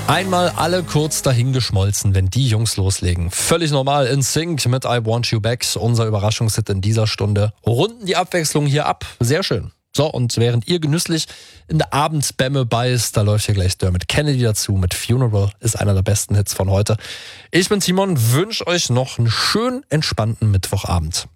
Einmal alle kurz dahingeschmolzen, wenn die Jungs loslegen. Völlig normal in Sync mit I Want You Back, unser Überraschungshit in dieser Stunde. Runden die Abwechslung hier ab. Sehr schön. So, und während ihr genüsslich in der Abendsbämme beißt, da läuft hier gleich Dermot Kennedy dazu mit Funeral, ist einer der besten Hits von heute. Ich bin Timon, wünsche euch noch einen schönen, entspannten Mittwochabend.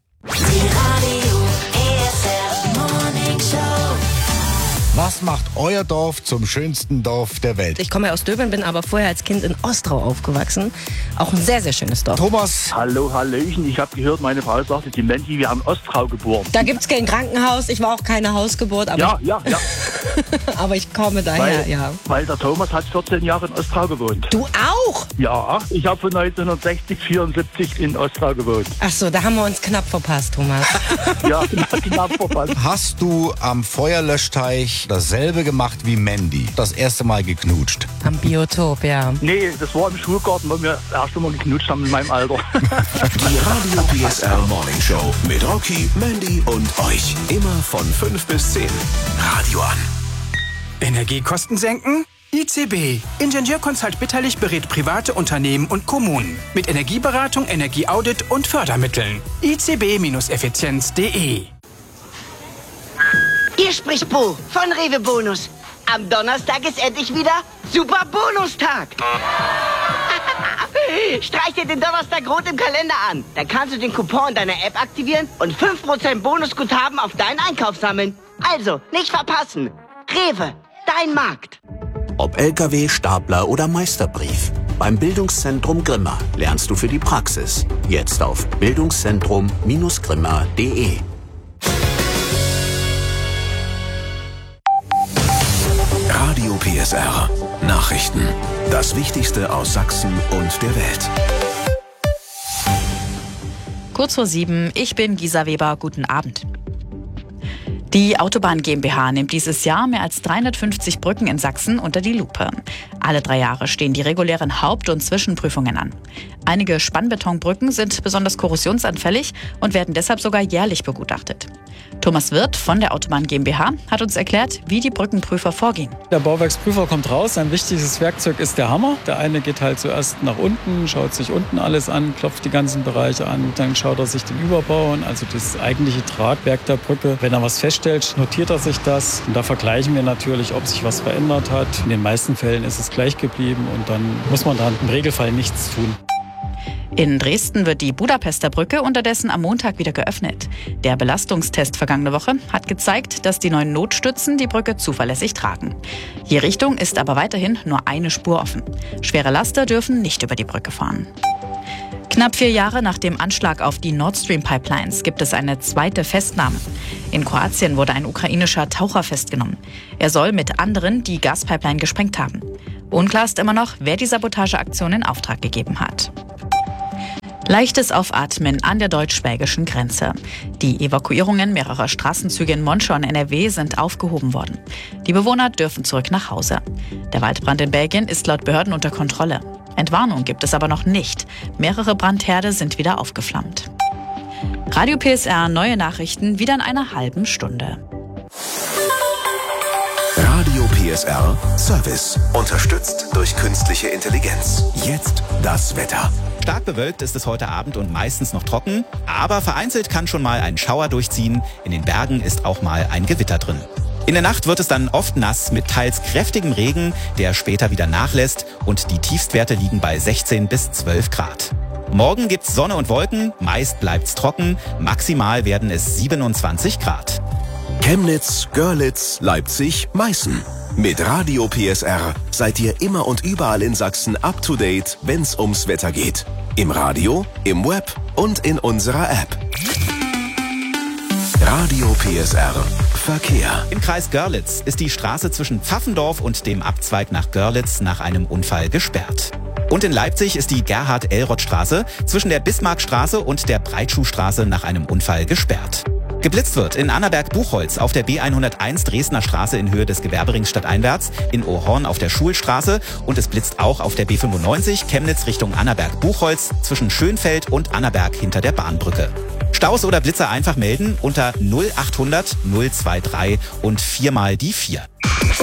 Was macht euer Dorf zum schönsten Dorf der Welt? Ich komme ja aus Döbeln, bin aber vorher als Kind in Ostrau aufgewachsen. Auch ein sehr, sehr schönes Dorf. Thomas. Hallo, Hallöchen. Ich habe gehört, meine Frau sagte, die Menti, wir haben Ostrau geboren. Da gibt's kein Krankenhaus. Ich war auch keine Hausgeburt. Aber Ja. aber ich komme daher, Weil der Thomas hat 14 Jahre in Ostrau gewohnt. Du auch? Ja, ich habe von 1960 74 in Ostrau gewohnt. Ach so, da haben wir uns knapp verpasst, Thomas. Ja, knapp verpasst. Hast du am Feuerlöschteich dasselbe gemacht wie Mandy? Das erste Mal geknutscht? Am Biotop, ja. Nee, das war im Schulgarten, wo wir das erste Mal geknutscht haben in meinem Alter. Die Radio PSR Morning Show mit Rocky, Mandy und euch. Immer von 5 bis 10. Radio an. Energiekosten senken? ICB. Ingenieurconsult Bitterlich berät private Unternehmen und Kommunen mit Energieberatung, Energieaudit und Fördermitteln. icb-effizienz.de. Hier spricht Bo von Rewe Bonus. Am Donnerstag ist endlich wieder Super Bonustag. Streich dir den Donnerstag rot im Kalender an. Dann kannst du den Coupon in deiner App aktivieren und 5% Bonusguthaben auf deinen Einkauf sammeln. Also, nicht verpassen. Rewe, dein Markt. Ob LKW, Stapler oder Meisterbrief. Beim Bildungszentrum Grimma lernst du für die Praxis. Jetzt auf bildungszentrum-grimma.de. Radio PSR. Nachrichten. Das Wichtigste aus Sachsen und der Welt. Kurz vor 7, ich bin Gisa Weber, guten Abend. Die Autobahn GmbH nimmt dieses Jahr mehr als 350 Brücken in Sachsen unter die Lupe. Alle 3 Jahre stehen die regulären Haupt- und Zwischenprüfungen an. Einige Spannbetonbrücken sind besonders korrosionsanfällig und werden deshalb sogar jährlich begutachtet. Thomas Wirth von der Autobahn GmbH hat uns erklärt, wie die Brückenprüfer vorgehen. Der Bauwerksprüfer kommt raus, sein wichtigstes Werkzeug ist der Hammer. Der eine geht halt zuerst nach unten, schaut sich unten alles an, klopft die ganzen Bereiche an. Dann schaut er sich den Überbau an, also das eigentliche Tragwerk der Brücke. Wenn er was feststellt, notiert er sich das. Und da vergleichen wir natürlich, ob sich was verändert hat. In den meisten Fällen ist es gleich geblieben und dann muss man da im Regelfall nichts tun. In Dresden wird die Budapester Brücke unterdessen am Montag wieder geöffnet. Der Belastungstest vergangene Woche hat gezeigt, dass die neuen Notstützen die Brücke zuverlässig tragen. Je Richtung ist aber weiterhin nur eine Spur offen. Schwere Laster dürfen nicht über die Brücke fahren. Knapp 4 Jahre nach dem Anschlag auf die Nord Stream Pipelines gibt es eine zweite Festnahme. In Kroatien wurde ein ukrainischer Taucher festgenommen. Er soll mit anderen die Gaspipeline gesprengt haben. Unklar ist immer noch, wer die Sabotageaktion in Auftrag gegeben hat. Leichtes Aufatmen an der deutsch-belgischen Grenze. Die Evakuierungen mehrerer Straßenzüge in Monschau und NRW sind aufgehoben worden. Die Bewohner dürfen zurück nach Hause. Der Waldbrand in Belgien ist laut Behörden unter Kontrolle. Entwarnung gibt es aber noch nicht. Mehrere Brandherde sind wieder aufgeflammt. Radio PSR, neue Nachrichten wieder in einer halben Stunde. Radio PSR Service. Unterstützt durch künstliche Intelligenz. Jetzt das Wetter. Stark bewölkt ist es heute Abend und meistens noch trocken, aber vereinzelt kann schon mal ein Schauer durchziehen. In den Bergen ist auch mal ein Gewitter drin. In der Nacht wird es dann oft nass mit teils kräftigem Regen, der später wieder nachlässt und die Tiefstwerte liegen bei 16 bis 12 Grad. Morgen gibt's Sonne und Wolken, meist bleibt's trocken, maximal werden es 27 Grad. Chemnitz, Görlitz, Leipzig, Meißen. Mit Radio PSR seid ihr immer und überall in Sachsen up to date, wenn's ums Wetter geht. Im Radio, im Web und in unserer App. Radio PSR Verkehr. Im Kreis Görlitz ist die Straße zwischen Pfaffendorf und dem Abzweig nach Görlitz nach einem Unfall gesperrt. Und in Leipzig ist die Gerhard-Elroth-Straße zwischen der Bismarckstraße und der Breitschuhstraße nach einem Unfall gesperrt. Geblitzt wird in Annaberg-Buchholz auf der B101 Dresdner Straße in Höhe des Gewerberings stadteinwärts, in Ohorn auf der Schulstraße und es blitzt auch auf der B95 Chemnitz Richtung Annaberg-Buchholz zwischen Schönfeld und Annaberg hinter der Bahnbrücke. Staus oder Blitzer einfach melden unter 0800 023 und 4 mal die 4.